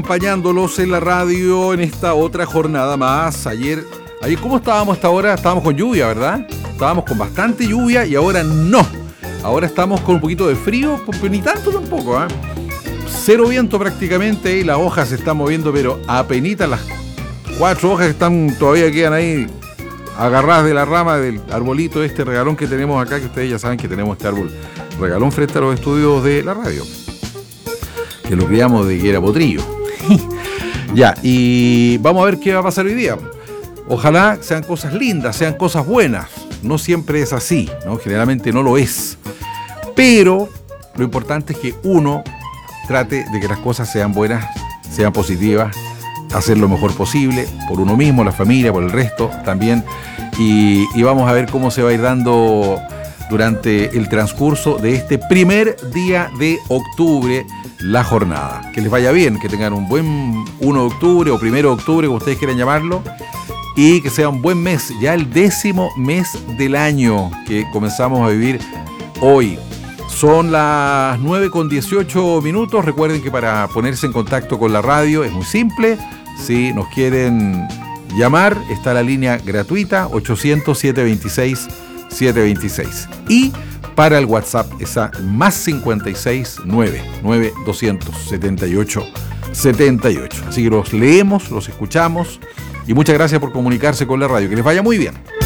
Acompañándolos en la radio en esta otra jornada más. Ayer, ¿cómo estábamos hasta ahora? Estábamos con lluvia, ¿verdad? Estábamos con bastante lluvia y ahora no. Ahora estamos con un poquito de frío, pero ni tanto tampoco, ¿eh? Cero viento prácticamente y las hojas se están moviendo, pero apenitas las 4 hojas que están todavía quedan ahí agarradas de la rama del arbolito, este regalón que tenemos acá, que ustedes ya saben que tenemos este árbol regalón frente a los estudios de la radio, que lo criamos de que era potrillo. Ya, y vamos a ver qué va a pasar hoy día. Ojalá sean cosas lindas, sean cosas buenas. No siempre es así, ¿no? Generalmente no lo es. Pero lo importante es que uno trate de que las cosas sean buenas, sean positivas, hacer lo mejor posible, por uno mismo, la familia, por el resto también. Y vamos a ver cómo se va a ir dando durante el transcurso de este primer día de octubre la jornada. Que les vaya bien, que tengan un buen 1 de octubre o 1 de octubre, como ustedes quieran llamarlo, y que sea un buen mes, ya el 10º mes del año que comenzamos a vivir hoy. Son las 9:18. Recuerden que para ponerse en contacto con la radio es muy simple. Si nos quieren llamar, está la línea gratuita 800-726-726. Y para el WhatsApp esa más 56 99 278 78. Así que los leemos, los escuchamos y muchas gracias por comunicarse con la radio. Que les vaya muy bien.